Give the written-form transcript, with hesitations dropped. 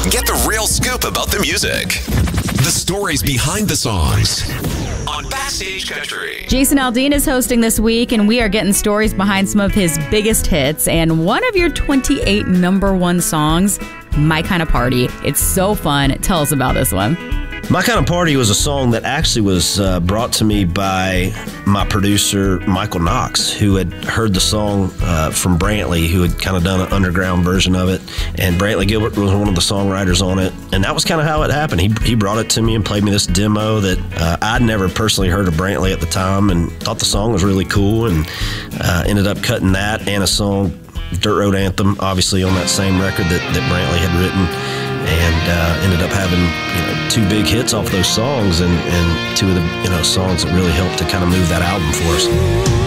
Get the real scoop about the music. The stories behind the songs on Backstage Country. Jason Aldean is hosting this week, and we are getting stories behind some of his biggest hits. And one of your 28 #1 songs, My Kind of Party. It's so fun. Tell us about this one. My Kind of Party was a song that actually was brought to me by my producer, Michael Knox, who had heard the song from Brantley, who had kind of done an underground version of it. And Brantley Gilbert was one of the songwriters on it. And that was kind of how it happened. He brought it to me and played me this demo that I'd never personally heard of Brantley at the time and thought the song was really cool, and ended up cutting that and a song, Dirt Road Anthem, obviously on that same record that Brantley had written. And ended up having two big hits off those songs, and two of the songs that really helped to kind of move that album for us.